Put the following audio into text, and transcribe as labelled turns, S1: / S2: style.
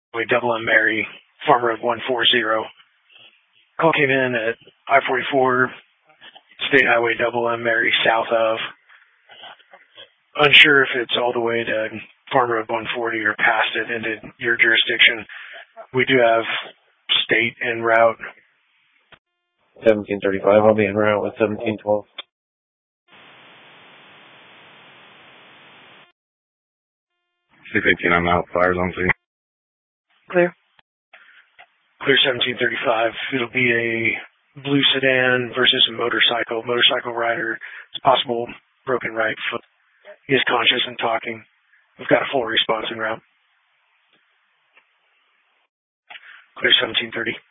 S1: Double M Mary, Farm Road 140. Call came in at I-44, State Highway Double M Mary, south of. Unsure if it's all the way to Farm Road 140 or past it into your jurisdiction. We do have state en route.
S2: 1735, I'll be en route with 1712.
S3: I'm out. Fire zone, please.
S1: Clear. Clear 1735. It'll be a blue sedan versus a motorcycle. Motorcycle rider. It's possible broken right foot. He is conscious and talking. We've got a full response en route. Clear 1730.